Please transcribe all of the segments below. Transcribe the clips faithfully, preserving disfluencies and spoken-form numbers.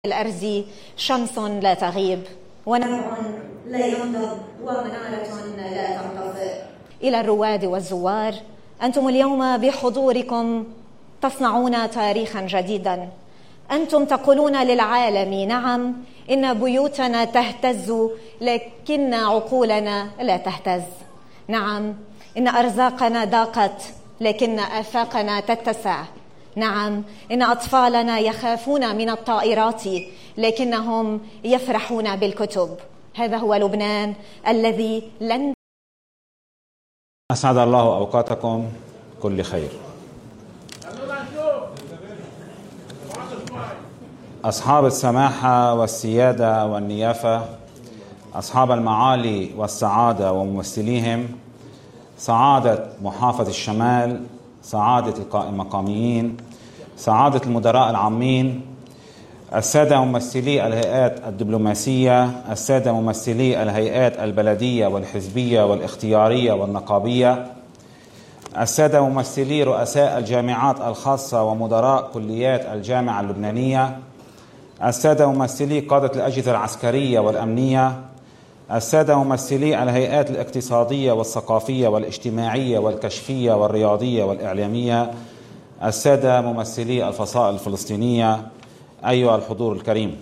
الأرز شمس لا تغيب ونبع لا ينضب ومنارة لا تنطفئ. إلى الرواد والزوار، أنتم اليوم بحضوركم تصنعون تاريخا جديدا. أنتم تقولون للعالم نعم إن بيوتنا تهتز لكن عقولنا لا تهتز. نعم إن أرزاقنا ضاقت لكن آفاقنا تتسع. نعم إن أطفالنا يخافون من الطائرات لكنهم يفرحون بالكتب. هذا هو لبنان الذي لن. أسعد الله أوقاتكم كل خير. أصحاب السماحة والسيادة والنيافة، أصحاب المعالي والسعادة وممثليهم، سعادة محافظ الشمال، سعادة المقاميين، سعادة المدراء العامين، السادة ممثلي الهيئات الدبلوماسية، السادة ممثلي الهيئات البلدية والحزبية والاختيارية والنقابية، السادة ممثلي رؤساء الجامعات الخاصة ومدراء كليات الجامعة اللبنانية، السادة ممثلي قادة الأجهزة العسكرية والأمنية، السادة ممثلي الهيئات الاقتصادية والثقافية والاجتماعية والكشفية والرياضية والإعلامية، السادة ممثلي الفصائل الفلسطينية، أيها الحضور الكريم،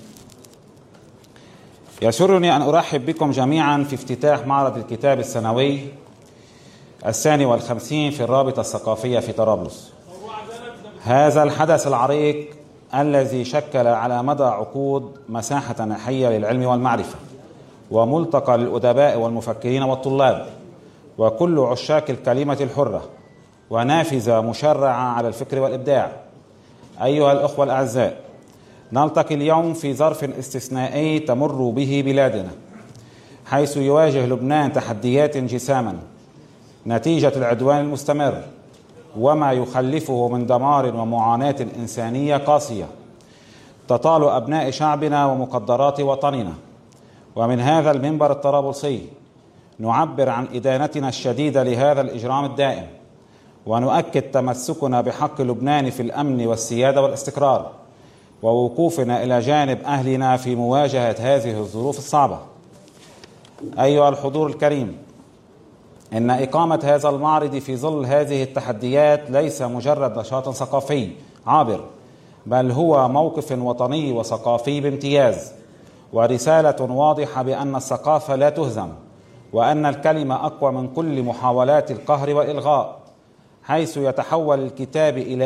يسرني أن أرحب بكم جميعا في افتتاح معرض الكتاب السنوي الثاني والخمسين في الرابطة الثقافية في طرابلس. هذا الحدث العريق الذي شكل على مدى عقود مساحة حية للعلم والمعرفة، وملتقى للأدباء والمفكرين والطلاب وكل عشاق الكلمة الحرة، ونافذة مشرعة على الفكر والإبداع. أيها الأخوة الأعزاء، نلتقي اليوم في ظرف استثنائي تمر به بلادنا، حيث يواجه لبنان تحديات جساما نتيجة العدوان المستمر وما يخلفه من دمار ومعاناة إنسانية قاسية تطال أبناء شعبنا ومقدرات وطننا. ومن هذا المنبر الطرابلسي نعبر عن إدانتنا الشديدة لهذا الإجرام الدائم، ونؤكد تمسكنا بحق لبنان في الأمن والسيادة والاستقرار، ووقوفنا إلى جانب أهلنا في مواجهة هذه الظروف الصعبة. أيها الحضور الكريم، إن إقامة هذا المعرض في ظل هذه التحديات ليس مجرد نشاط ثقافي عابر، بل هو موقف وطني وثقافي بامتياز، ورسالة واضحة بأن الثقافة لا تهزم، وأن الكلمة أقوى من كل محاولات القهر والإلغاء، حيث يتحول الكتاب إلى